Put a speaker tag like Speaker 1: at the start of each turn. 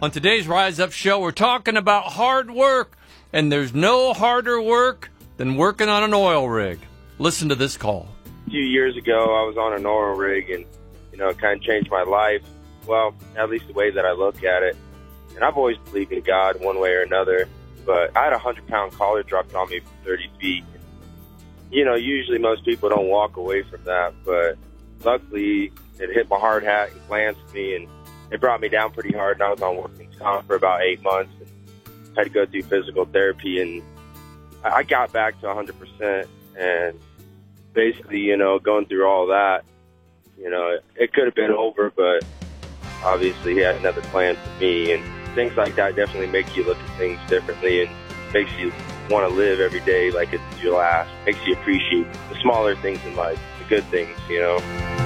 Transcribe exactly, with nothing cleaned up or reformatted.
Speaker 1: On today's Rise Up show, we're talking about hard work, and there's no harder work than working on an oil rig. Listen to this call.
Speaker 2: A few years ago, I was on an oil rig, and, you know, it kind of changed my life. Well, at least the way that I look at it. And I've always believed in God one way or another, but I had a hundred-pound collar dropped on me from thirty feet. You know, usually most people don't walk away from that, but luckily it hit my hard hat and glanced me, and it brought me down pretty hard, and I was on workman's comp for about eight months and had to go through physical therapy, and I got back to one hundred percent, and basically, you know, going through all that, you know, it, it could have been over, but obviously he had another plan for me, and things like that definitely make you look at things differently and makes you want to live every day like it's your last, makes you appreciate the smaller things in life, the good things, you know.